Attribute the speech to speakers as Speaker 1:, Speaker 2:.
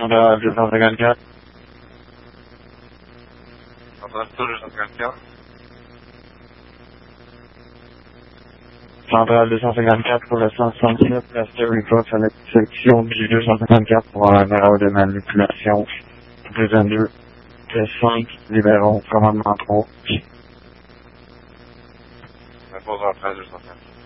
Speaker 1: Central 254.
Speaker 2: Central 254.
Speaker 1: Central 254 pour le 167, place de Records avec section du 254 pour un erreur de manipulation. Prison 2, pièce 5, libérons, commandement 3.
Speaker 2: Réponse en 13 254.